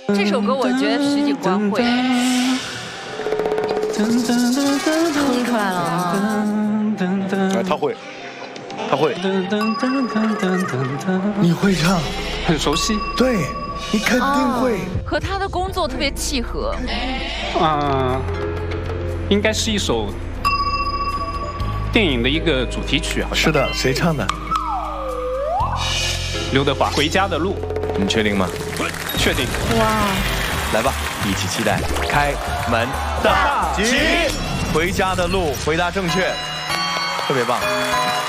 这首歌我觉得石景光会哼出来了啊！ 哎，他会，他会。 你会唱， 很熟悉。 对，你肯定会。 和他的工作特别契合。 应该是一首电影的一个主题曲，好像。 是的，谁唱的？ 刘德华《回家的路》。 你确定吗？ 确定。 哇！ 来吧，一起期待开门大吉！回家的路，回答正确，特别棒。